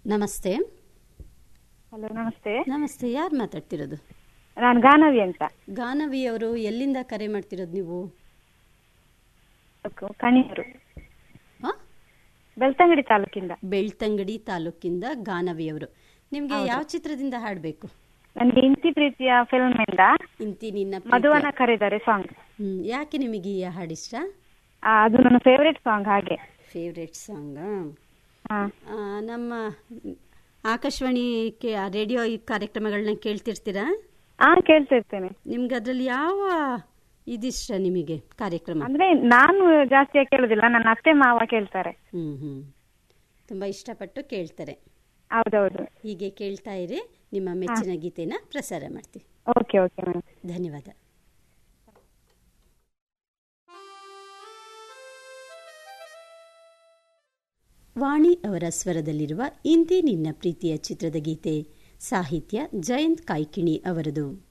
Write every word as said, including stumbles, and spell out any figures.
ನಮಸ್ತೆ. ಹಲೋ, ನಮಸ್ತೆ. ನಮಸ್ತೆ, ಯಾರು ಮಾತಾಡ್ತಿರೋದು? ನಾನು ಗಾನವಿ ಅಂತ. ಗಾನವಿ ಅವರು ಎಲ್ಲಿಂದ ಕರೆ ಮಾಡ್ತಿರೋದು ನೀವು? ಕಣಿಯೂರು, ಬೆಳ್ತಂಗಡಿ ತಾಲೂಕಿಂದ. ಬೆಳ್ತಂಗಡಿ ತಾಲೂಕಿಂದ ಗಾನವಿ ಅವರು. ನಿಮ್ಗೆ ಯಾವ ಚಿತ್ರದಿಂದ ಹಾಡಬೇಕು? ನನಗೆ ಇಂತಿ ಪ್ರೀತಿಯ ಫಿಲ್ಮ್ ಇಂದ ಇಂತಿ ನಿನ್ನ ಮಧುವನ ಕರೆದರೆ ಸಾಂಗ್. ಹ್ಮ್ ಯಾಕೆ ನಿಮಗೆ ಈ ಹಾಡಿಷ್ಟ? ಅದು ನನ್ನ ಫೇವರೇಟ್ ಸಾಂಗ್. ಹಾಗೆ ಫೇವರೇಟ್ ಸಾಂಗ್. ಹಾ, ನಮ್ಮ ಆಕಾಶವಾಣಿ ರೇಡಿಯೋ ಈ ಕಾರ್ಯಕ್ರಮಗಳನ್ನ ಕೇಳ್ತಿರ್ತೀರಾ? ಹಾ, ಕೇಳ್ತಿರ್ತೇನೆ. ನಿಮ್ಗೆ ಅದ್ರಲ್ಲಿ ಯಾವ ಇದಿಷ್ಟ ನಿಮಗೆ ಕಾರ್ಯಕ್ರಮ? ಅಂದ್ರೆ ನಾನು ಜಾಸ್ತಿಯಾಗಿ ಕೇಳುದಿಲ್ಲ, ನನ್ನ ಅತ್ತೆ ಮಾವ ಕೇಳ್ತಾರೆ. ಹ್ಮ್ ಹ್ಮ್ ತುಂಬಾ ಇಷ್ಟಪಟ್ಟು ಕೇಳ್ತಾರೆ. ಹೌದೌದು. ಹೀಗೆ ಕೇಳ್ತಾ ಇರಿ, ನಿಮ್ಮ ಮೆಚ್ಚಿನ ಗೀತೆನ ಪ್ರಸಾರ ಮಾಡ್ತೀವಿ. ಓಕೆ ಓಕೆ ಮೇಡಮ್, ಧನ್ಯವಾದ. ವಾಣಿ ಅವರ ಸ್ವರದಲ್ಲಿರುವ ಇಂತಿ ನಿನ್ನ ಪ್ರೀತಿಯ ಚಿತ್ರದ ಗೀತೆ. ಸಾಹಿತ್ಯ ಜಯಂತ್ ಕಾಯ್ಕಿಣಿ ಅವರದು.